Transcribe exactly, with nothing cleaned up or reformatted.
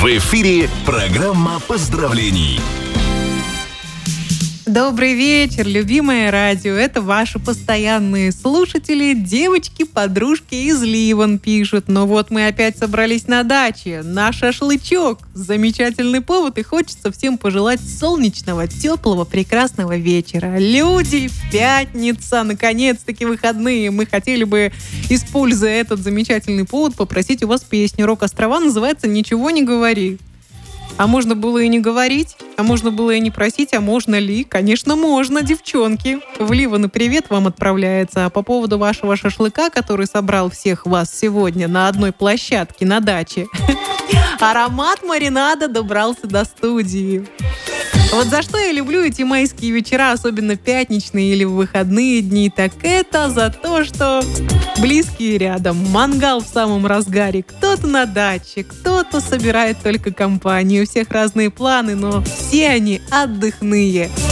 В эфире программа поздравлений. Добрый вечер, любимое радио. Это ваши постоянные слушатели, девочки, подружки из Ливан пишут. Но вот мы опять собрались на даче, на шашлычок. Замечательный повод, и хочется всем пожелать солнечного, теплого, прекрасного вечера. Люди, пятница, наконец-таки выходные. Мы хотели бы, используя этот замечательный повод, попросить у вас песню. Рок-острова называется «Ничего не говори». А можно было и не говорить, а можно было и не просить, а можно ли? Конечно, можно, девчонки. В Ливан и привет вам отправляется. А по поводу вашего шашлыка, который собрал всех вас сегодня на одной площадке на даче, аромат маринада добрался до студии. Вот за что я люблю эти майские вечера, особенно пятничные или в выходные дни, так это за то, что близкие рядом, мангал в самом разгаре, кто-то на даче, кто-то собирает только компанию, у всех разные планы, но все они отдыхные.